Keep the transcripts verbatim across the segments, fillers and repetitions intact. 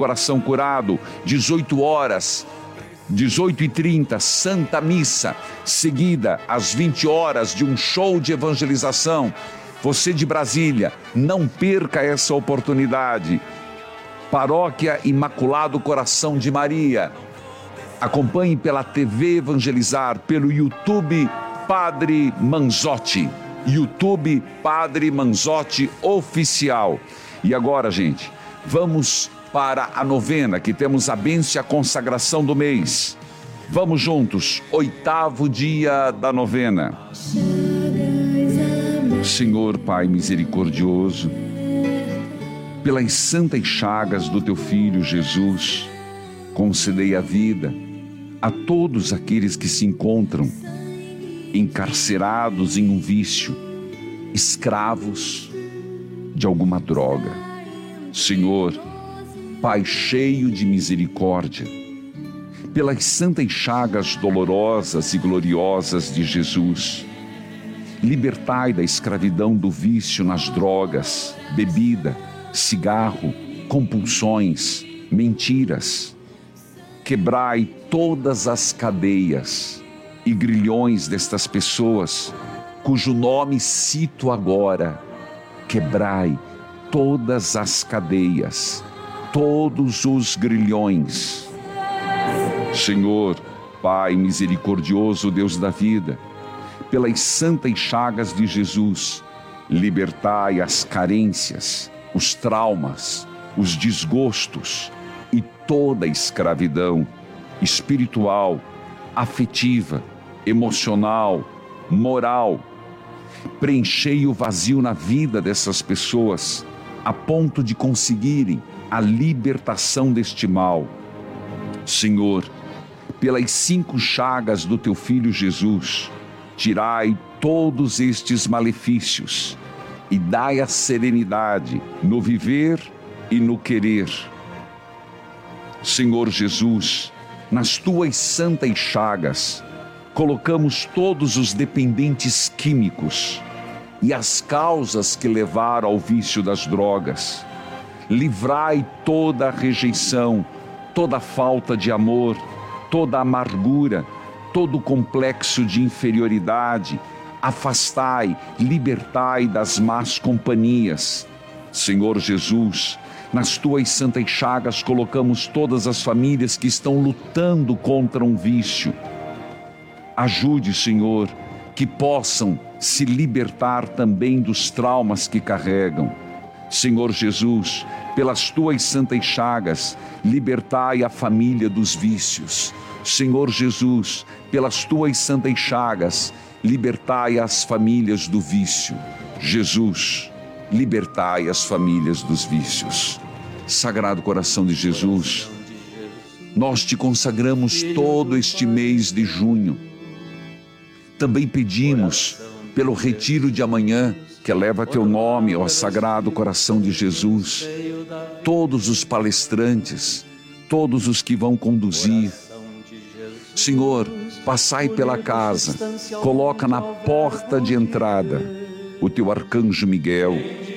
Coração Curado, dezoito horas, dezoito e trinta, Santa Missa, seguida às vinte horas de um show de evangelização. Você de Brasília, não perca essa oportunidade. Paróquia Imaculado Coração de Maria. Acompanhe pela T V Evangelizar, pelo YouTube Padre Manzotti. YouTube Padre Manzotti Oficial. E agora, gente, vamos para a novena, que temos a bênção e a consagração do mês. Vamos juntos, oitavo dia da novena. Senhor Pai misericordioso, pelas santas chagas do teu Filho Jesus, concedei a vida a todos aqueles que se encontram encarcerados em um vício, escravos de alguma droga. Senhor, Pai cheio de misericórdia, pelas santas chagas dolorosas e gloriosas de Jesus, libertai da escravidão do vício nas drogas, bebida, cigarro, compulsões, mentiras. Quebrai todas as cadeias e grilhões destas pessoas, cujo nome cito agora. Quebrai todas as cadeias, todos os grilhões. Senhor, Pai misericordioso, Deus da vida, pelas santas chagas de Jesus, libertai as carências, os traumas, os desgostos e toda a escravidão espiritual, afetiva, emocional, moral. Preenchei o vazio na vida dessas pessoas, a ponto de conseguirem a libertação deste mal. Senhor, pelas cinco chagas do teu Filho Jesus, tirai todos estes malefícios e dai a serenidade no viver e no querer. Senhor Jesus, nas tuas santas chagas, colocamos todos os dependentes químicos e as causas que levaram ao vício das drogas. Livrai toda a rejeição, toda a falta de amor, toda a amargura, todo o complexo de inferioridade. Afastai, libertai das más companhias. Senhor Jesus, nas tuas santas chagas colocamos todas as famílias que estão lutando contra um vício. Ajude, Senhor, que possam se libertar também dos traumas que carregam. Senhor Jesus, pelas tuas santas chagas, libertai a família dos vícios. Senhor Jesus, pelas tuas santas chagas, libertai as famílias do vício. Jesus, libertai as famílias dos vícios. Sagrado Coração de Jesus, nós te consagramos todo este mês de junho. Também pedimos pelo retiro de amanhã, que eleva teu nome ao Sagrado Coração de Jesus, todos os palestrantes, todos os que vão conduzir. Senhor, passai pela casa, coloca na porta de entrada o teu arcanjo Miguel,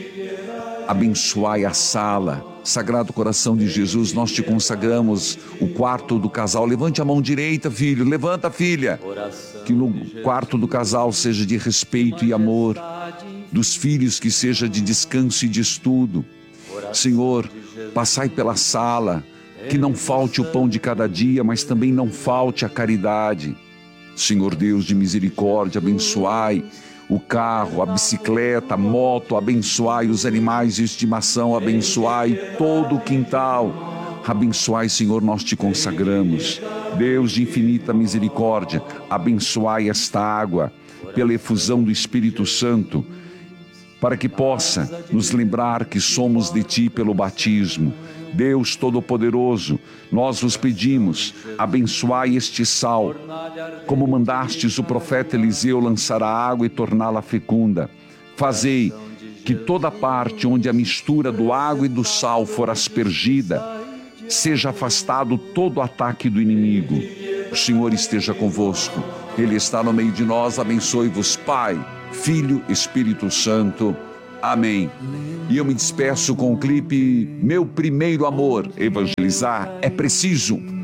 abençoai a sala. Sagrado Coração de Jesus, nós te consagramos o quarto do casal. Levante a mão direita, filho, levanta, filha. Que no quarto do casal seja de respeito e amor, dos filhos que seja de descanso e de estudo. Senhor, passai pela sala, que não falte o pão de cada dia, mas também não falte a caridade. Senhor Deus de misericórdia, abençoai o carro, a bicicleta, a moto, abençoai os animais de estimação, abençoai todo o quintal. Abençoai, Senhor, nós te consagramos. Deus de infinita misericórdia, abençoai esta água pela efusão do Espírito Santo, para que possa nos lembrar que somos de ti pelo batismo. Deus Todo-Poderoso, nós vos pedimos, abençoai este sal, como mandastes o profeta Eliseu lançar a água e torná-la fecunda. Fazei que toda parte onde a mistura do água e do sal for aspergida, seja afastado todo o ataque do inimigo. O Senhor esteja convosco, Ele está no meio de nós. Abençoe-vos, Pai, Filho, Espírito Santo. Amém. E eu me despeço com o clipe Meu Primeiro Amor. Evangelizar é preciso.